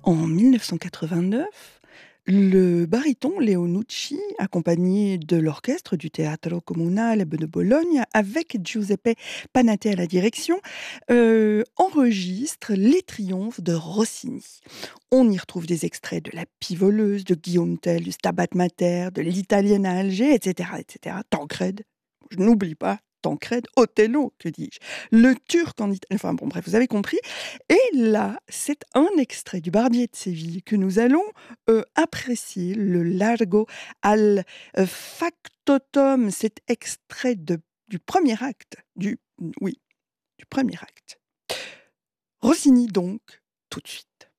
En 1989, le baryton Leo Nucci, accompagné de l'orchestre du Teatro Comunale de Bologne, avec Giuseppe Panate à la direction, enregistre les triomphes de Rossini. On y retrouve des extraits de La Pivoleuse, de Guillaume Tell, du Stabat Mater, de l'Italienne à Alger, etc., etc. Tancrède, je n'oublie pas Tancrède, Othello, que dis-je, le Turc en Italie, enfin bon bref, vous avez compris. Et là, c'est un extrait du Barbier de Séville que nous allons apprécier, le Largo al Factotum. C'est extrait du premier acte, oui, du premier acte. Rossini donc, tout de suite.